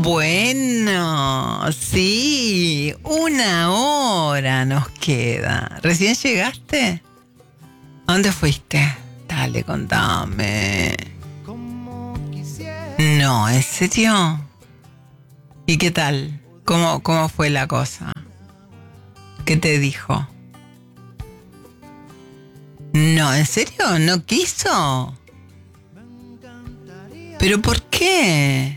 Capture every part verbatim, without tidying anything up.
Bueno, sí, una hora nos queda. ¿Recién llegaste? ¿A dónde fuiste? Dale, contame. No, ¿en serio? ¿Y qué tal? ¿Cómo, cómo fue la cosa? ¿Qué te dijo? No, ¿en serio? ¿No quiso? ¿Pero por qué?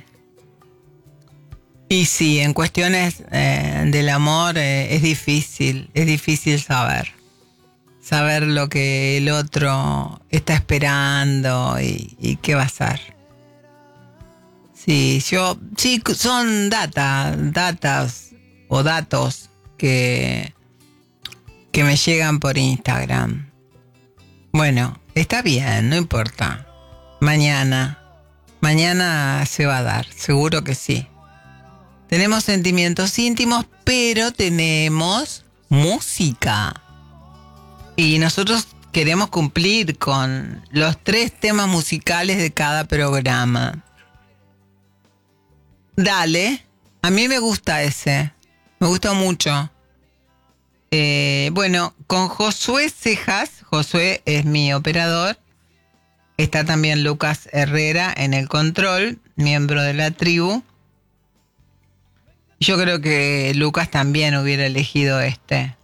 Y sí, en cuestiones eh, del amor eh, es difícil, es difícil saber. Saber lo que el otro está esperando y, y qué va a hacer. Sí, yo, sí, son data, datas o datos que, que me llegan por Instagram. Bueno, está bien, no importa. Mañana, mañana se va a dar, seguro que sí. Tenemos sentimientos íntimos, pero tenemos música. Y nosotros queremos cumplir con los tres temas musicales de cada programa. Dale, a mí me gusta ese, me gusta mucho. Eh, bueno, con Josué Cejas, Josué es mi operador, está también Lucas Herrera en el control, miembro de la tribu. Yo creo que Lucas también hubiera elegido este.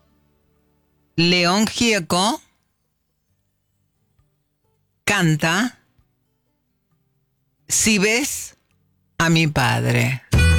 León Gieco canta Si ves a mi padre.